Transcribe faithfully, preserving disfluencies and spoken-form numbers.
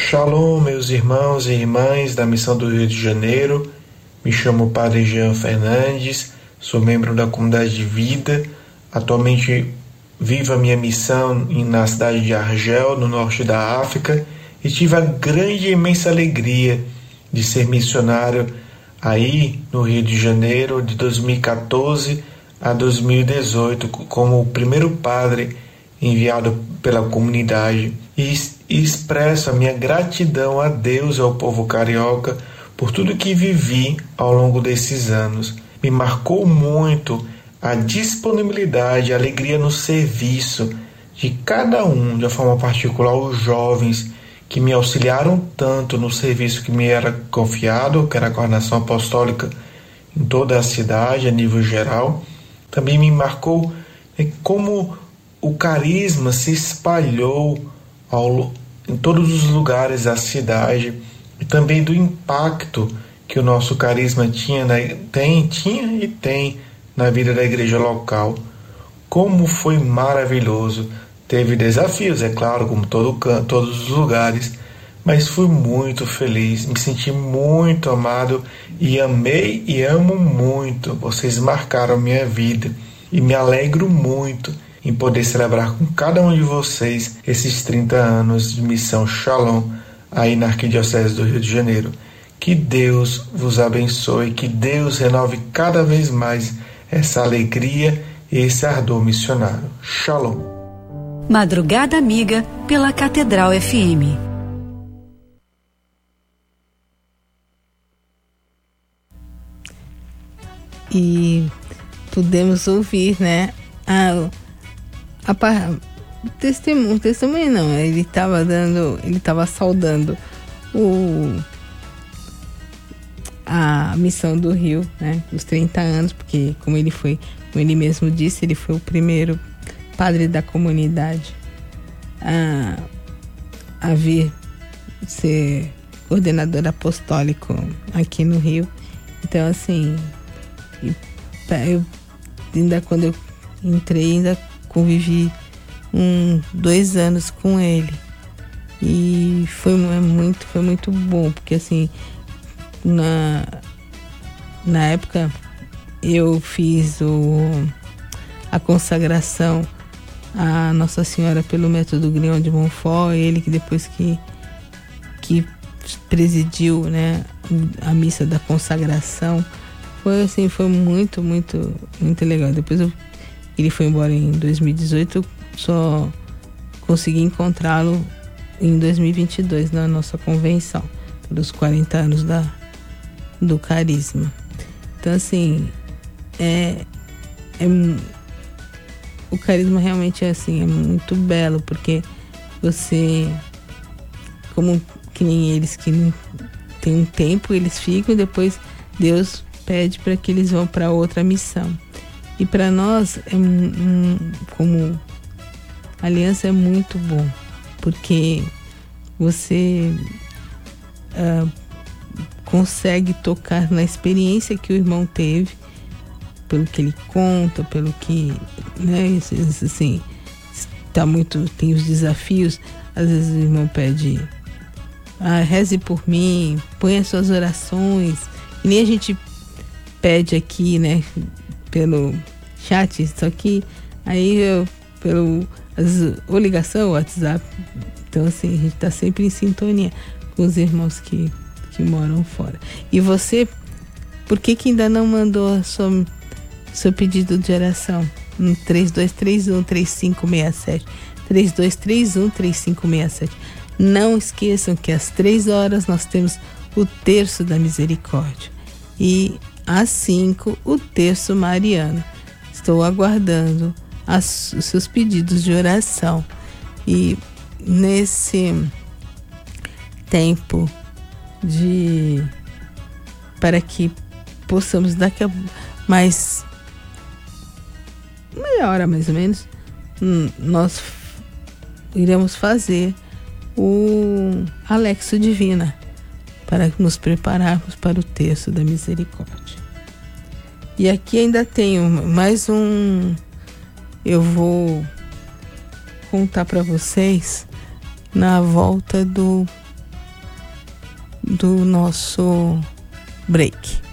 Shalom, meus irmãos e irmãs da Missão do Rio de Janeiro. Me chamo Padre Jean Fernandes, sou membro da Comunidade de Vida. Atualmente vivo a minha missão na cidade de Argel, no norte da África, e tive a grande e imensa alegria de ser missionário aí no Rio de Janeiro de dois mil e quatorze a dois mil e dezoito, como o primeiro padre enviado pela comunidade, e expresso a minha gratidão a Deus e ao povo carioca por tudo que vivi ao longo desses anos. Me marcou muito a disponibilidade, a alegria no serviço de cada um, de uma forma particular os jovens que me auxiliaram tanto no serviço que me era confiado, que era a coordenação apostólica em toda a cidade, a nível geral. Também me marcou né, como o carisma se espalhou ao, em todos os lugares da cidade, e também do impacto que o nosso carisma tinha, né, tem, tinha e tem na vida da igreja local. Como foi maravilhoso! Teve desafios, é claro, como todo, todos os lugares, mas fui muito feliz, me senti muito amado e amei e amo muito. Vocês marcaram minha vida e me alegro muito em poder celebrar com cada um de vocês esses trinta anos de missão Shalom aí na Arquidiocese do Rio de Janeiro. Que Deus vos abençoe, que Deus renove cada vez mais essa alegria e esse ardor missionário. Shalom. Madrugada Amiga pela Catedral F M. E pudemos ouvir, né, a, a, a o testemunho, o testemunho não, ele estava dando, ele estava saudando o a missão do Rio, né, os trinta anos, porque como ele foi, como ele mesmo disse, ele foi o primeiro padre da comunidade a, a vir ser coordenador apostólico aqui no Rio. Então, assim, eu ainda quando eu entrei, ainda convivi um, dois anos com ele, e foi muito, foi muito bom, porque assim, na, na época eu fiz o, a consagração a Nossa Senhora pelo método Grignon de Montfort, ele que depois que, que presidiu, né, a missa da consagração. Foi assim, foi muito, muito, muito legal. Depois eu, ele foi embora em dois mil e dezoito, eu só consegui encontrá-lo em dois mil e vinte e dois na nossa convenção, pelos quarenta anos da, do carisma. Então assim, é, é o carisma realmente é assim, é muito belo, porque você, como que nem eles que tem um tempo, eles ficam e depois Deus pede para que eles vão para outra missão. E para nós, é um, um, como aliança, é muito bom, porque você uh, consegue tocar na experiência que o irmão teve, pelo que ele conta, pelo que, né, assim, tá muito, tem os desafios. Às vezes o irmão pede, ah, reze por mim, põe as suas orações, e nem a gente pede aqui, né, pelo chat, só que aí eu, pelo as, ou ligação, WhatsApp. Então assim, a gente tá sempre em sintonia com os irmãos que, que moram fora. E você, por que que ainda não mandou a sua, seu pedido de oração? No três dois três um, três cinco seis sete, três dois três um, três cinco seis sete. Não esqueçam que às três horas nós temos o Terço da Misericórdia e às cinco o Terço Mariano. Estou aguardando as, os seus pedidos de oração. E nesse tempo de para que possamos daqui a mais meia hora mais ou menos, nós iremos fazer o Alexo Divina para nos prepararmos para o Terço da Misericórdia. E aqui ainda tenho mais um, eu vou contar para vocês na volta do do nosso break.